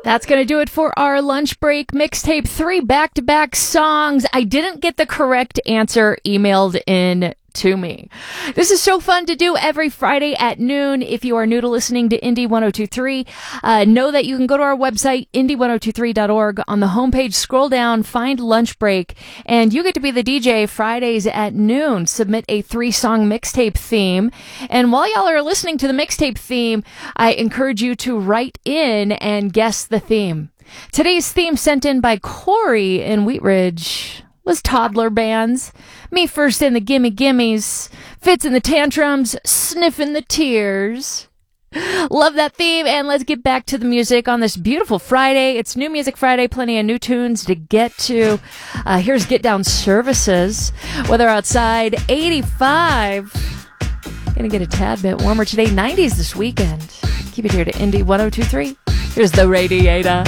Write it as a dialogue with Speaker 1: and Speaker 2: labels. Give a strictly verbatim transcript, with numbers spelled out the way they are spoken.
Speaker 1: That's going to do it for our lunch break mixtape. Three back-to-back songs. I didn't get the correct answer emailed in to me. This is so fun to do every Friday at noon. If you are new to listening to Indie ten twenty-three, uh, know that you can go to our website, indie ten twenty-three dot org. On the homepage, scroll down, find Lunch Break, and you get to be the D J Fridays at noon. Submit a three-song mixtape theme. And while y'all are listening to the mixtape theme, I encourage you to write in and guess the theme. Today's theme, sent in by Corey in Wheat Ridge, was toddler bands. Me first in the gimme gimmies, Fitz in the tantrums, sniffing the tears. Love that theme, and let's get back to the music on this beautiful Friday. It's New Music Friday, plenty of new tunes to get to. Uh, here's Get Down Services. Weather outside, eighty-five. Gonna get a tad bit warmer today, nineties this weekend. Keep it here to Indie ten twenty-three. Here's The Radiator.